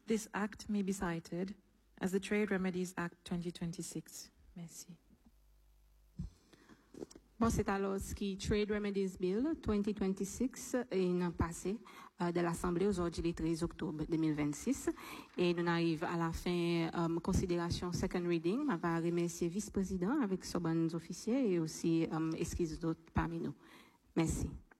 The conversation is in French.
This act may be cited as the Trade Remedies Act 2026. Merci. Bon, c'est alors ce qui Trade Remedies Bill 2026 est passé de l'Assemblée aujourd'hui le 13 octobre 2026 et nous arrivons à la fin considération second reading. Je vais remercier vice-président avec ses bons officiers et aussi esquisse d'autres parmi nous. Merci.